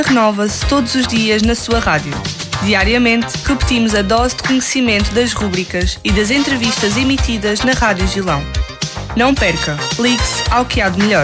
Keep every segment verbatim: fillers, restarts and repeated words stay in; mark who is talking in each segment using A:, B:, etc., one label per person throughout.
A: renova-se todos os dias na sua rádio. Diariamente, repetimos a dose de conhecimento das rúbricas e das entrevistas emitidas na Rádio Gilão. Não perca, ligue-se ao que há de melhor.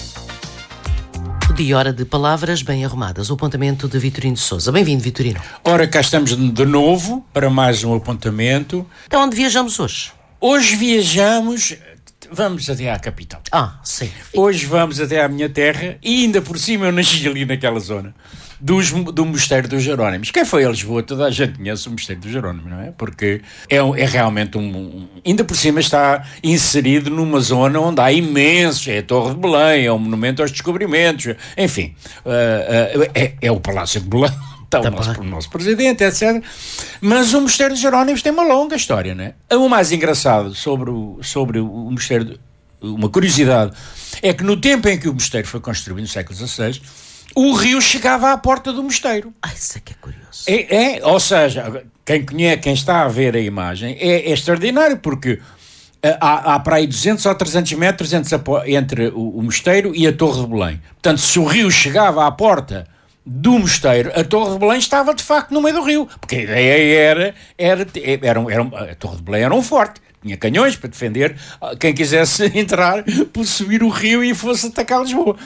B: De hora de palavras bem arrumadas, o apontamento de Vitorino de Sousa. Bem-vindo, Vitorino.
C: Ora, cá estamos de novo para mais um apontamento.
B: Para onde viajamos hoje?
C: Hoje viajamos, vamos até à capital.
B: Ah, sim.
C: Hoje vamos até à minha terra e ainda por cima eu nasci ali naquela zona dos, do Mosteiro dos Jerónimos. Quem foi a Lisboa? Toda a gente conhece o Mosteiro dos Jerónimos, não é? Porque é, é realmente um, um... Ainda por cima está inserido numa zona onde há imensos, é a Torre de Belém, é um monumento aos descobrimentos, enfim, uh, uh, é, é o Palácio de Belém. Está o nosso, o nosso presidente, etcétera. Mas o Mosteiro dos Jerónimos tem uma longa história, não é? O mais engraçado sobre o, sobre o Mosteiro, uma curiosidade, é que no tempo em que o mosteiro foi construído, no século dezasseis, o rio chegava à porta do mosteiro.
B: Ah, isso é que é curioso.
C: É, é, ou seja, quem conhece, quem está a ver a imagem, é, é extraordinário, porque há, há para aí duzentos ou trezentos metros entre, entre o, o mosteiro e a Torre de Belém. Portanto, se o rio chegava à porta do mosteiro, a Torre de Belém estava de facto no meio do rio, porque a ideia era, era, era, era a Torre de Belém era um forte, tinha canhões para defender quem quisesse entrar por subir o rio e fosse atacar Lisboa.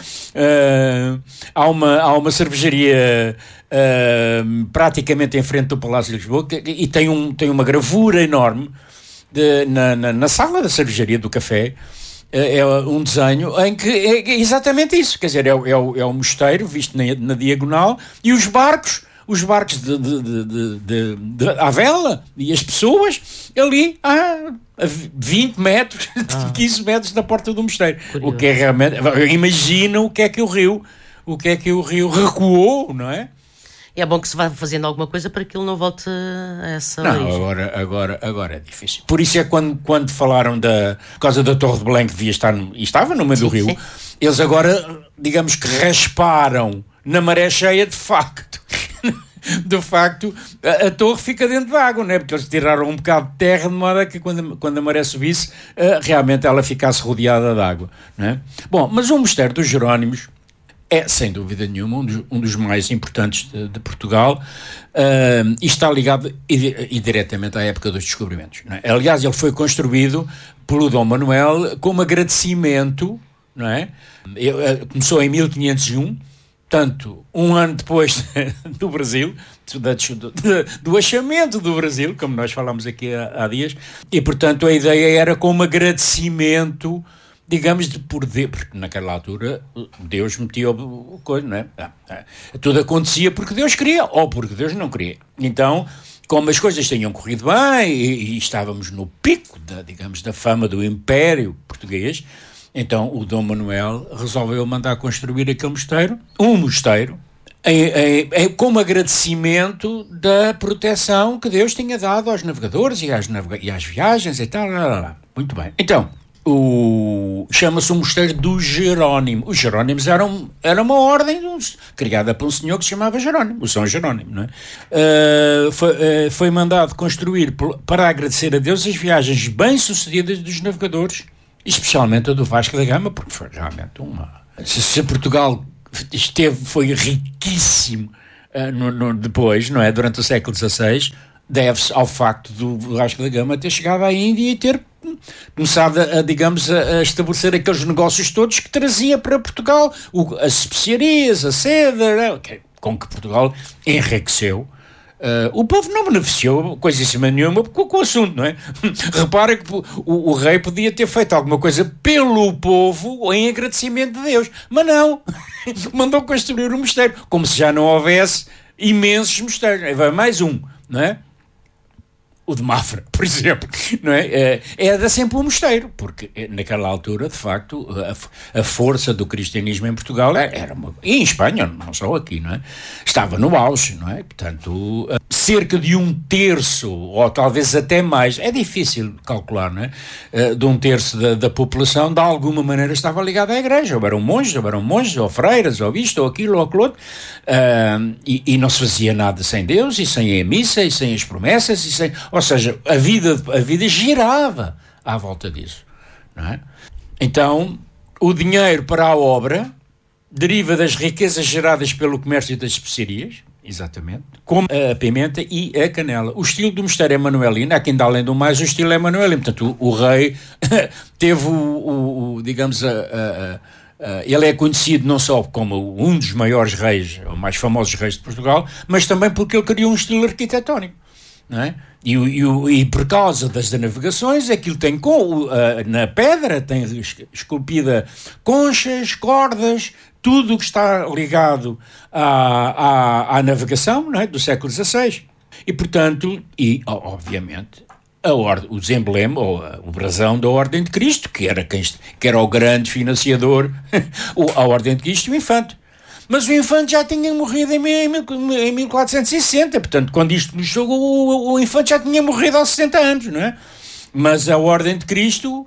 C: Uh, há, uma, há uma cervejaria uh, praticamente em frente do Palácio de Lisboa que, e tem, um, tem uma gravura enorme de, na, na, na sala da cervejaria do café. É um desenho em que é exatamente isso, quer dizer, é, é, o, é o mosteiro visto na, na diagonal e os barcos, os barcos de, de, de, de, de, de, à vela e as pessoas ali a, a vinte metros, ah. quinze metros da porta do mosteiro. Curioso. O que é realmente, imagina o que é que o rio, o que é que o rio recuou, não é?
B: É bom que se vá fazendo alguma coisa para que ele não volte a essa
C: não,
B: origem.
C: agora, agora, agora é difícil. Por isso é quando, quando falaram da... Por causa da Torre de Belém que devia estar... No, e estava no meio sim, do rio. Sim. Eles agora, digamos que rasparam na maré cheia de facto. De facto, a, a torre fica dentro de água, não é? Porque eles tiraram um bocado de terra de modo que quando, quando a maré subisse, uh, realmente ela ficasse rodeada de água, não é? Bom, mas o Mosteiro dos Jerónimos é, sem dúvida nenhuma, um dos, um dos mais importantes de, de Portugal uh, e está ligado indiretamente à época dos descobrimentos. Não é? Aliás, ele foi construído pelo Dom Manuel como agradecimento, não é? Ele, uh, começou em mil quinhentos e um, tanto um ano depois do Brasil, do, do, do achamento do Brasil, como nós falámos aqui há, há dias, e portanto a ideia era como agradecimento, digamos, de por Deus, porque naquela altura Deus metia o coisa, não é? Tudo acontecia porque Deus queria, ou porque Deus não queria. Então, como as coisas tinham corrido bem e, e estávamos no pico, da, digamos, da fama do Império Português, então o Dom Manuel resolveu mandar construir aquele mosteiro, um mosteiro, em, em, em, como agradecimento da proteção que Deus tinha dado aos navegadores e às, navega- e às viagens e tal. Lá, lá, lá. Muito bem. Então, O, chama-se o Mosteiro dos Jerónimos. Os Jerónimos eram, era uma ordem criada por um senhor que se chamava Jerónimo, o São Jerónimo, não é? Uh, foi, uh, foi mandado construir para agradecer a Deus as viagens bem-sucedidas dos navegadores, especialmente a do Vasco da Gama, porque foi realmente uma... Se, se Portugal esteve, foi riquíssimo uh, no, no, depois, não é? Durante o século dezasseis, deve-se ao facto do Vasco da Gama ter chegado à Índia e ter começado a, a digamos, a, a estabelecer aqueles negócios todos que trazia para Portugal, o, as especiarias, a seda, okay, com que Portugal enriqueceu. Uh, o povo não beneficiou coisíssima nenhuma com, com o assunto, não é? Repara que o, o rei podia ter feito alguma coisa pelo povo em agradecimento de Deus, mas não, mandou construir um mosteiro, como se já não houvesse imensos mosteiros. Vai mais um, não é? O de Mafra, por exemplo, não é? Era sempre um mosteiro, porque naquela altura, de facto, a, a força do cristianismo em Portugal era uma... E em Espanha, não só aqui, não é? Estava no auge, não é? Portanto, cerca de um terço, ou talvez até mais, é difícil calcular, não é? De um terço da, da população, de alguma maneira, estava ligada à igreja, ou eram monges, ou eram monges, ou freiras, ou isto, ou aquilo, ou aquilo outro, uh, e, e não se fazia nada sem Deus, e sem a missa, e sem as promessas, e sem... Ou seja, a vida, a vida girava à volta disso, não é? Então, o dinheiro para a obra deriva das riquezas geradas pelo comércio das especiarias, exatamente, como a pimenta e a canela. O estilo do mosteiro é manuelino, há quem dá além do mais, o estilo é manuelino. Portanto, o, o rei teve o, o, o digamos, a, a, a, ele é conhecido não só como um dos maiores reis, ou mais famosos reis de Portugal, mas também porque ele criou um estilo arquitetónico, não é? E, e, e por causa das navegações, aquilo tem com, uh, na pedra, tem esculpida conchas, cordas, tudo o que está ligado à, à, à navegação, não é? Do século dezasseis. E, portanto, e obviamente, a ordem, os emblemas, ou a, o brasão da Ordem de Cristo, que era, quem, que era o grande financiador, a Ordem de Cristo e o Infante. Mas o Infante já tinha morrido em, em mil quatrocentos e sessenta, portanto, quando isto começou, o, o Infante já tinha morrido aos sessenta anos, não é? Mas a Ordem de Cristo,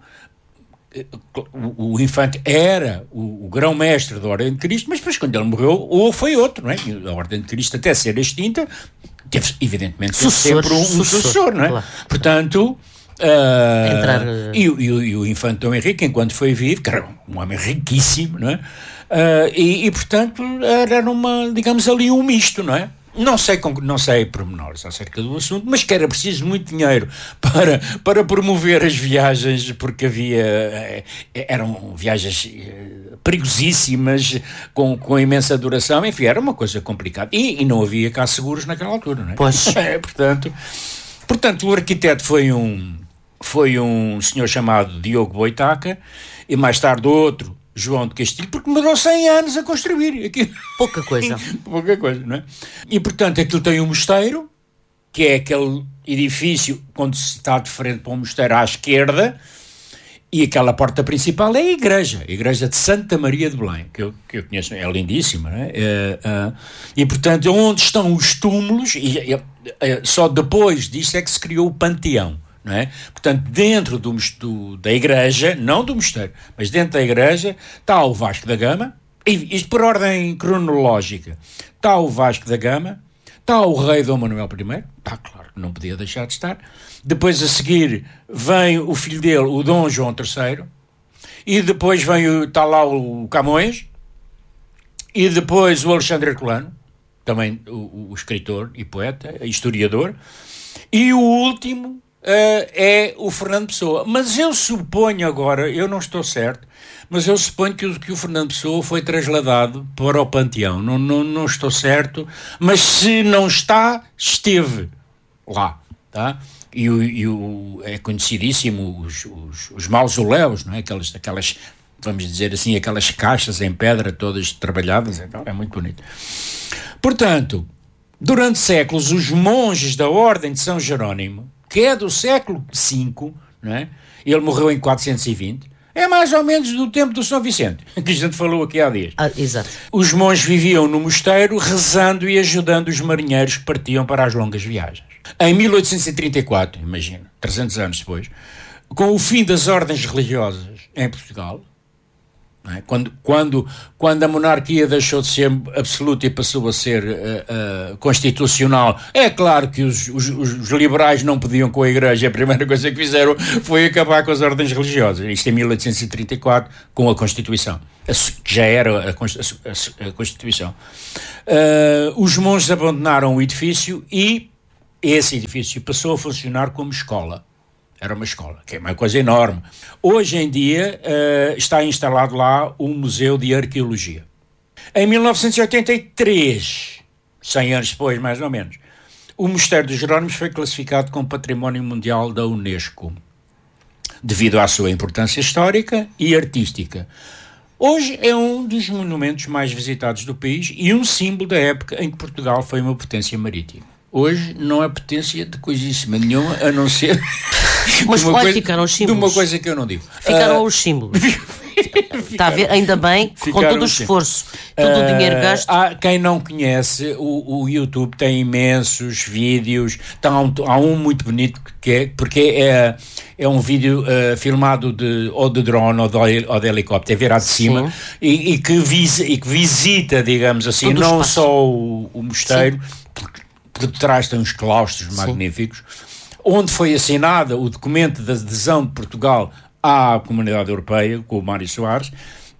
C: o, o Infante era o, o grão-mestre da Ordem de Cristo, mas depois, quando ele morreu, ou foi outro, não é? E a Ordem de Cristo, até ser extinta, teve, evidentemente, teve sempre um, um sucessor, não é? Claro. Portanto... Uh, Entrar, uh... e, e, e o Infante Dom Henrique, enquanto foi vivo, que era um homem riquíssimo, não é? Uh, e, e, portanto, era uma, digamos ali, um misto, não é? Não sei, não sei pormenores acerca do assunto, mas que era preciso muito dinheiro para, para promover as viagens, porque havia, eram viagens perigosíssimas, com, com imensa duração, enfim, era uma coisa complicada. E, e não havia cá seguros naquela altura, não é?
B: Pois.
C: É, portanto, portanto, o arquiteto foi um, foi um senhor chamado Diogo Boitaca, e mais tarde outro, João de Castilho, porque demorou cem anos a construir aquilo.
B: Pouca coisa.
C: Pouca coisa, não é? E, portanto, aquilo tem um mosteiro, que é aquele edifício, quando se está de frente para um mosteiro à esquerda, e aquela porta principal é a igreja, a igreja de Santa Maria de Belém, que eu, que eu conheço, é lindíssima, não é? É, é, e, portanto, onde estão os túmulos, e, é, é, só depois disto é que se criou o panteão. Não é? Portanto, dentro do, do, da igreja, não do mosteiro, mas dentro da igreja, está o Vasco da Gama, e isto por ordem cronológica, está o Vasco da Gama, está o rei Dom Manuel I, está claro que não podia deixar de estar, depois a seguir vem o filho dele, o Dom João terceiro, e depois vem o, está lá o Camões, e depois o Alexandre Herculano, também o, o escritor e poeta, historiador, e o último Uh, é o Fernando Pessoa. Mas eu suponho agora, eu não estou certo, mas eu suponho que o, que o Fernando Pessoa foi trasladado para o Panteão. Não, não, não estou certo, mas se não está, esteve lá, tá? E, o, e o, é conhecidíssimo os, os, os mausoléus, não é? Aquelas, aquelas, vamos dizer assim, aquelas caixas em pedra todas trabalhadas, então é muito bonito. Portanto, durante séculos, os monges da Ordem de São Jerónimo, que é do século cinco, não é? Ele morreu em quatrocentos e vinte, é mais ou menos do tempo do São Vicente, que a gente falou aqui há dias.
B: Ah, exato.
C: Os monges viviam no mosteiro rezando e ajudando os marinheiros que partiam para as longas viagens. Em mil oitocentos e trinta e quatro, imagina, trezentos anos depois, com o fim das ordens religiosas em Portugal, não é? Quando, quando, quando a monarquia deixou de ser absoluta e passou a ser uh, uh, constitucional, é claro que os, os, os liberais não podiam com a igreja, a primeira coisa que fizeram foi acabar com as ordens religiosas, isto em mil oitocentos e trinta e quatro, com a Constituição, que já era a, a, a Constituição. Uh, os monges abandonaram o edifício e esse edifício passou a funcionar como escola. Era uma escola, que é uma coisa enorme. Hoje em dia uh, está instalado lá um museu de arqueologia. Em mil novecentos e oitenta e três, cem anos depois mais ou menos, o Mosteiro dos Jerónimos foi classificado como Património Mundial da Unesco, devido à sua importância histórica e artística. Hoje é um dos monumentos mais visitados do país e um símbolo da época em que Portugal foi uma potência marítima. Hoje não é potência de coisíssima nenhuma, a não ser...
B: Mas
C: uma coisa,
B: ficaram os símbolos.
C: De uma coisa que eu não digo.
B: Ficaram
C: uh,
B: os símbolos. Está a ver? Ainda bem, com todo o esforço, todo uh, o dinheiro gasto.
C: Há quem não conhece, o, o YouTube tem imensos vídeos, tá, há, um, há um muito bonito que é, porque é, é um vídeo uh, filmado de, ou de drone ou de, ou de helicóptero, é virado de cima, e, e, que visa, e que visita, digamos assim, todo não só o, o mosteiro, porque por trás tem uns claustros Sim. magníficos, onde foi assinado o documento de adesão de Portugal à Comunidade Europeia, com o Mário Soares,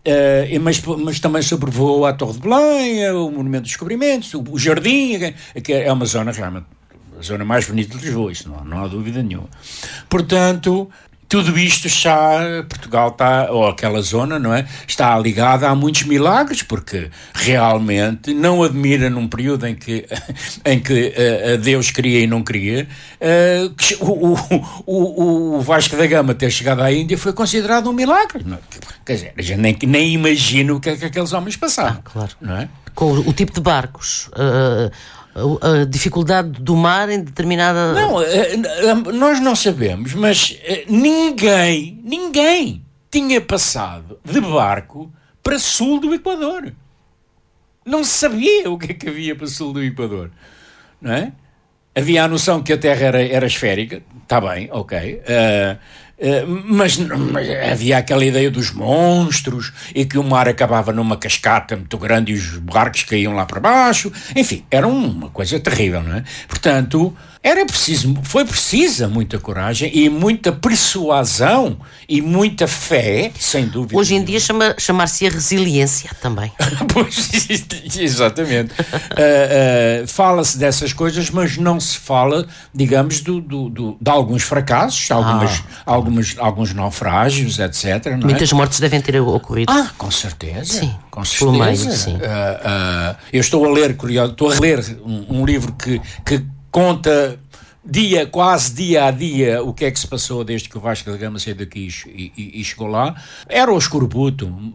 C: Uh, mas, mas também sobrevoou a Torre de Belém, o Monumento dos Descobrimentos, o, o Jardim, que é uma zona realmente, a zona mais bonita de Lisboa, isso não, não há dúvida nenhuma. Portanto, tudo isto está, Portugal está, ou aquela zona, não é? Está ligada a muitos milagres, porque realmente não admira num período em que, em que uh, Deus queria e não queria, uh, que o, o, o Vasco da Gama ter chegado à Índia foi considerado um milagre. Não? Quer dizer, a gente nem, nem imagina o que é que aqueles homens passaram.
B: Ah, claro.
C: Não é?
B: Com o, o tipo de barcos... Uh... A dificuldade do mar em determinada...
C: Não, nós não sabemos, mas ninguém, ninguém tinha passado de barco para sul do Equador. Não se sabia o que é que havia para sul do Equador, não é? Havia a noção que a Terra era, era esférica, está bem, ok, uh, uh, mas, mas havia aquela ideia dos monstros e que o mar acabava numa cascata muito grande e os barcos caíam lá para baixo, enfim, era uma coisa terrível, não é? Portanto, era preciso, foi precisa muita coragem e muita persuasão e muita fé, sem dúvida.
B: Hoje em dia chama, chamar-se a resiliência também.
C: Pois, exatamente. uh, uh, fala-se dessas coisas, mas não se fala, digamos, do, do, do, de alguns fracassos, algumas, ah. algumas, alguns naufrágios, etcétera. Não
B: Muitas
C: é?
B: mortes devem ter ocorrido.
C: Ah, com certeza.
B: Sim,
C: com certeza.
B: Meio, sim.
C: Uh, uh, eu estou a ler, curioso, estou a ler um, um livro que, que conta dia, quase dia a dia o que é que se passou desde que o Vasco da Gama saiu daqui e, e, e chegou lá. Era o escorbuto, uh,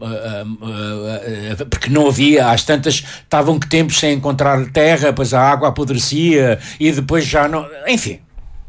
C: uh, uh, porque não havia, às tantas estavam que tempos sem encontrar terra, depois a água apodrecia e depois já não, enfim.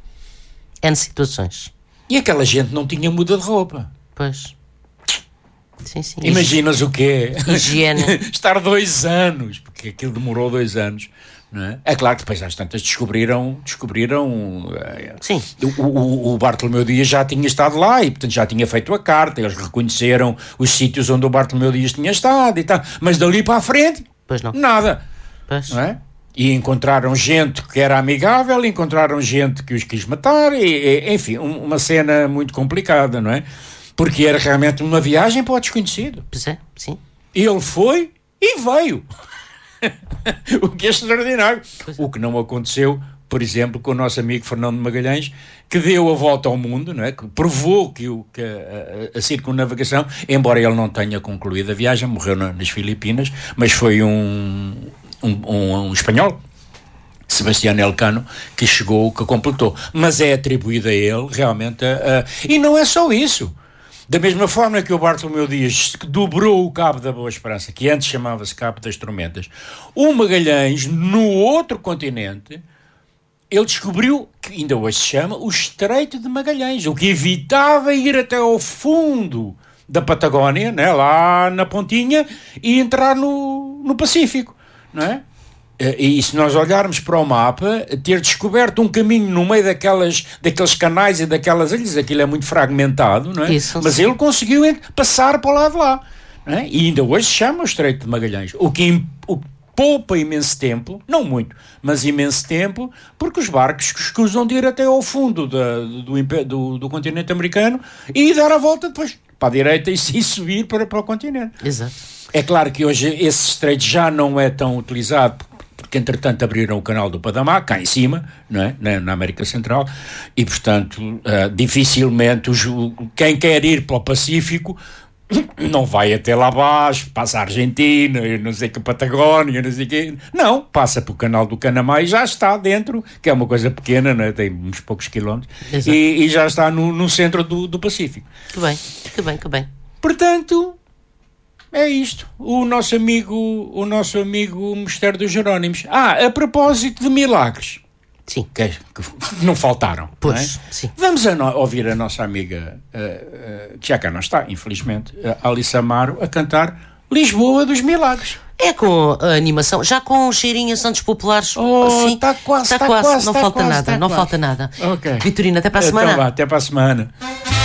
B: N situações.
C: E aquela gente não tinha muda de roupa.
B: Pois. Sim, sim.
C: Imaginas o quê?
B: Higiene.
C: Estar dois anos, porque aquilo demorou dois anos. Não é? É claro que depois às tantas descobriram, descobriram
B: Sim.
C: o, o, o Bartolomeu Dias já tinha estado lá e portanto já tinha feito a carta, eles reconheceram os sítios onde o Bartolomeu Dias tinha estado e tal, mas dali para a frente
B: pois não.
C: nada,
B: pois.
C: Não é? E encontraram gente que era amigável, encontraram gente que os quis matar e, e, enfim, um, uma cena muito complicada, não é? Porque era realmente uma viagem para o desconhecido.
B: Pois é, sim.
C: Ele foi e veio. O que é extraordinário.
B: Pois é.
C: O que não aconteceu, por exemplo, com o nosso amigo Fernando Magalhães, que deu a volta ao mundo, não é? Que provou que, o, que a, a, a circunnavegação, embora ele não tenha concluído a viagem, morreu na, nas Filipinas, mas foi um, um, um, um espanhol, Sebastián Elcano, que chegou, que completou. Mas é atribuído a ele, realmente, a, a, e não é só isso. Da mesma forma que o Bartolomeu Dias dobrou o Cabo da Boa Esperança, que antes chamava-se Cabo das Tormentas, o Magalhães, no outro continente, ele descobriu, que ainda hoje se chama, o Estreito de Magalhães, o que evitava ir até ao fundo da Patagónia, né, lá na pontinha, e entrar no, no Pacífico, não é? E se nós olharmos para o mapa, ter descoberto um caminho no meio daquelas, daqueles canais e daquelas ilhas, aquilo é muito fragmentado, não é?
B: Isso,
C: mas
B: sim.
C: ele conseguiu passar para o lado de lá, não é? E ainda hoje se chama o Estreito de Magalhães, o que o, poupa imenso tempo, não muito, mas imenso tempo, porque os barcos escusam de ir até ao fundo da, do, do, do continente americano e dar a volta depois para a direita e, e subir para, para o continente.
B: Exato. É
C: claro que hoje esse estreito já não é tão utilizado, porque entretanto abriram o canal do Panamá, cá em cima, não é? na, na América Central, e portanto uh, dificilmente os, quem quer ir para o Pacífico não vai até lá abaixo, passa a Argentina, não sei que Patagónia, não sei que, não, passa para o canal do Panamá e já está dentro, que é uma coisa pequena, não é? Tem uns poucos quilómetros, e, e já está no, no centro do, do Pacífico.
B: Que bem, que bem, que bem.
C: Portanto, é isto, o nosso amigo, o nosso amigo Mistério dos Jerónimos. Ah, a propósito de milagres.
B: Sim.
C: Que, que não faltaram.
B: Pois,
C: não é?
B: sim.
C: Vamos a no, ouvir a nossa amiga, uh, uh, que já cá não está, infelizmente, uh, Alice Amaro, a cantar Lisboa dos Milagres.
B: É com a animação, já com cheirinho a Santos Populares.
C: Oh, está quase,
B: está
C: tá
B: quase,
C: quase,
B: não
C: tá
B: falta
C: quase,
B: nada,
C: tá
B: não
C: quase.
B: falta nada.
C: Ok.
B: Vitorina, até para a
C: Então
B: semana.
C: vá, até para a semana.